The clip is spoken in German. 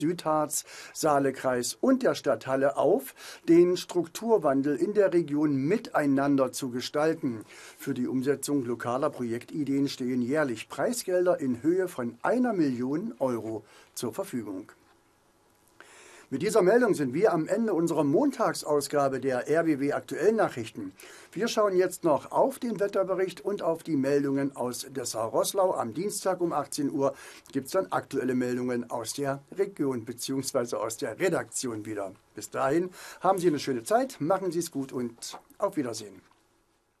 Südharz, Saalekreis und der Stadt Halle auf, den Strukturwandel in der Region miteinander zu gestalten. Für die Umsetzung lokaler Projektideen stehen jährlich Preisgelder in Höhe von 1 Million € zur Verfügung. Mit dieser Meldung sind wir am Ende unserer Montagsausgabe der RBB Aktuellen Nachrichten. Wir schauen jetzt noch auf den Wetterbericht und auf die Meldungen aus Dessau-Roßlau. Am Dienstag um 18 Uhr gibt es dann aktuelle Meldungen aus der Region bzw. aus der Redaktion wieder. Bis dahin haben Sie eine schöne Zeit, machen Sie es gut und auf Wiedersehen.